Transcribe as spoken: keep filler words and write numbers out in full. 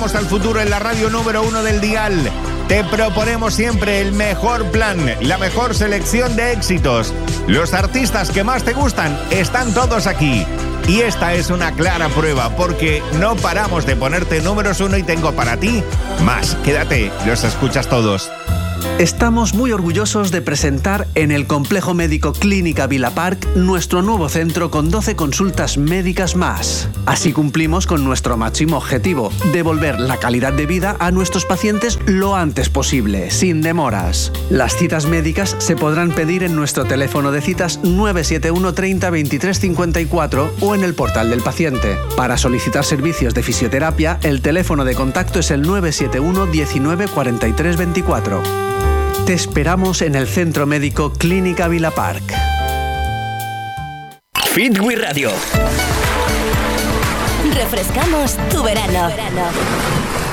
Vamos al futuro en la radio número uno del dial. Te proponemos siempre el mejor plan, la mejor selección de éxitos. Los artistas que más te gustan están todos aquí. Y esta es una clara prueba, porque no paramos de ponerte números uno y tengo para ti más. Quédate, los escuchas todos. Estamos muy orgullosos de presentar en el Complejo Médico Clínica Villa Park nuestro nuevo centro con doce consultas médicas más. Así cumplimos con nuestro máximo objetivo, devolver la calidad de vida a nuestros pacientes lo antes posible, sin demoras. Las citas médicas se podrán pedir en nuestro teléfono de citas nueve siete uno treinta veintitrés cincuenta y cuatro o en el portal del paciente. Para solicitar servicios de fisioterapia, el teléfono de contacto es el nueve siete uno diecinueve cuarenta y tres veinticuatro. Te esperamos en el Centro Médico Clínica Villa Park. Fit We Radio. Refrescamos tu verano. verano.